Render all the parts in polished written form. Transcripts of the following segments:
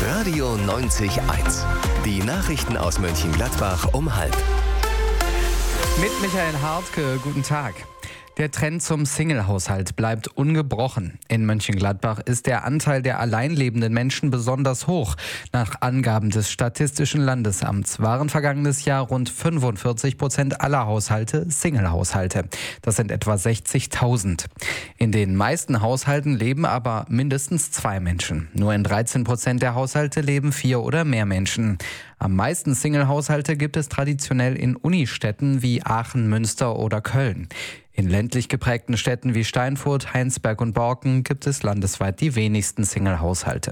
Radio 90.1. Die Nachrichten aus Mönchengladbach um 12:30. Mit Michael Hartke, guten Tag. Der Trend zum Single-Haushalt bleibt ungebrochen. In Mönchengladbach ist der Anteil der allein lebenden Menschen besonders hoch. Nach Angaben des Statistischen Landesamts waren vergangenes Jahr rund 45% aller Haushalte Single-Haushalte. Das sind etwa 60.000. In den meisten Haushalten leben aber mindestens 2 Menschen. Nur in 13% der Haushalte leben 4 oder mehr Menschen. Am meisten Single-Haushalte gibt es traditionell in Unistädten wie Aachen, Münster oder Köln. In ländlich geprägten Städten wie Steinfurt, Heinsberg und Borken gibt es landesweit die wenigsten Single-Haushalte.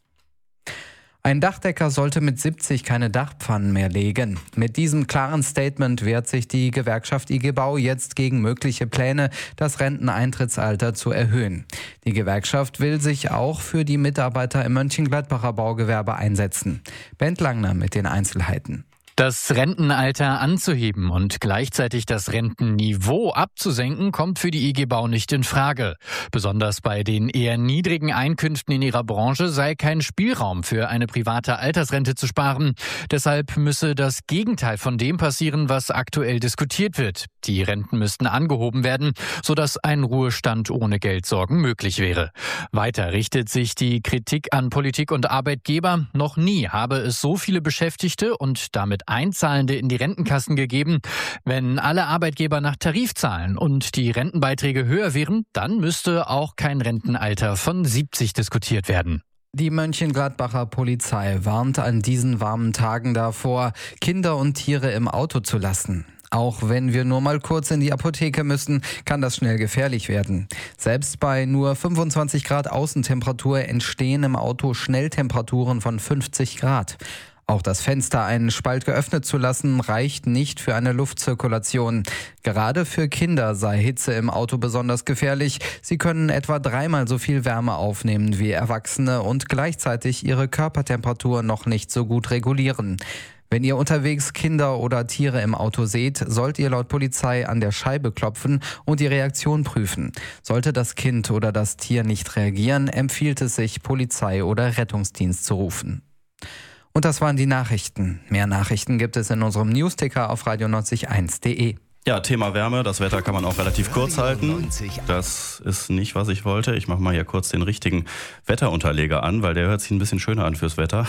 Ein Dachdecker sollte mit 70 keine Dachpfannen mehr legen. Mit diesem klaren Statement wehrt sich die Gewerkschaft IG Bau jetzt gegen mögliche Pläne, das Renteneintrittsalter zu erhöhen. Die Gewerkschaft will sich auch für die Mitarbeiter im Mönchengladbacher Baugewerbe einsetzen. Bent Langner mit den Einzelheiten. Das Rentenalter anzuheben und gleichzeitig das Rentenniveau abzusenken, kommt für die IG Bau nicht in Frage. Besonders bei den eher niedrigen Einkünften in ihrer Branche sei kein Spielraum für eine private Altersrente zu sparen. Deshalb müsse das Gegenteil von dem passieren, was aktuell diskutiert wird. Die Renten müssten angehoben werden, sodass ein Ruhestand ohne Geldsorgen möglich wäre. Weiter richtet sich die Kritik an Politik und Arbeitgeber. Noch nie habe es so viele Beschäftigte und damit Einzahlende in die Rentenkassen gegeben. Wenn alle Arbeitgeber nach Tarif zahlen und die Rentenbeiträge höher wären, dann müsste auch kein Rentenalter von 70 diskutiert werden. Die Mönchengladbacher Polizei warnt an diesen warmen Tagen davor, Kinder und Tiere im Auto zu lassen. Auch wenn wir nur mal kurz in die Apotheke müssen, kann das schnell gefährlich werden. Selbst bei nur 25 Grad Außentemperatur entstehen im Auto Schnelltemperaturen von 50 Grad. Auch das Fenster einen Spalt geöffnet zu lassen, reicht nicht für eine Luftzirkulation. Gerade für Kinder sei Hitze im Auto besonders gefährlich. Sie können etwa 3-mal so viel Wärme aufnehmen wie Erwachsene und gleichzeitig ihre Körpertemperatur noch nicht so gut regulieren. Wenn ihr unterwegs Kinder oder Tiere im Auto seht, sollt ihr laut Polizei an der Scheibe klopfen und die Reaktion prüfen. Sollte das Kind oder das Tier nicht reagieren, empfiehlt es sich, Polizei oder Rettungsdienst zu rufen. Und das waren die Nachrichten. Mehr Nachrichten gibt es in unserem Newsticker auf radio90.1.de. Ja, Thema Wärme, das Wetter kann man auch relativ kurz halten. Das ist nicht, was ich wollte. Ich mache mal hier kurz den richtigen Wetterunterleger an, weil der hört sich ein bisschen schöner an fürs Wetter.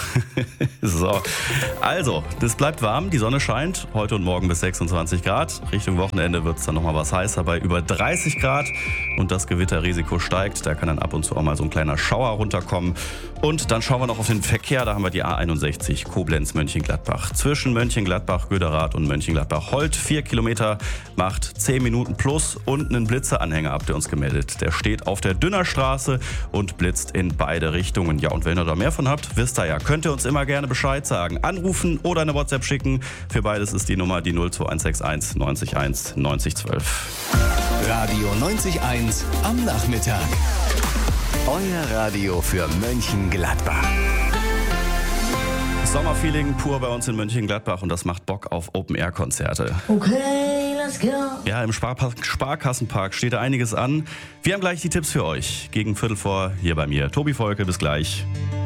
So, also, das bleibt warm, die Sonne scheint, heute und morgen bis 26 Grad. Richtung Wochenende wird es dann nochmal was heißer, bei über 30 Grad. Und das Gewitterrisiko steigt, da kann dann ab und zu auch mal so ein kleiner Schauer runterkommen. Und dann schauen wir noch auf den Verkehr, da haben wir die A61 Koblenz-Mönchengladbach. Zwischen Mönchengladbach-Göderath und Mönchengladbach-Holt 4 Kilometer. Macht 10 Minuten plus und einen Blitzeanhänger habt ihr uns gemeldet. Der steht auf der Dünnerstraße und blitzt in beide Richtungen. Ja, und wenn ihr da mehr von habt, wisst ihr ja, könnt ihr uns immer gerne Bescheid sagen. Anrufen oder eine WhatsApp schicken. Für beides ist die Nummer die 02161 90 1 90 12. Radio 90.1 am Nachmittag. Euer Radio für Mönchengladbach. Sommerfeeling pur bei uns in Mönchengladbach und das macht Bock auf Open-Air-Konzerte. Okay, let's go. Ja, im Sparkassenpark steht da einiges an. Wir haben gleich die Tipps für euch. Gegen 15:15 hier bei mir. Tobi Volke, bis gleich.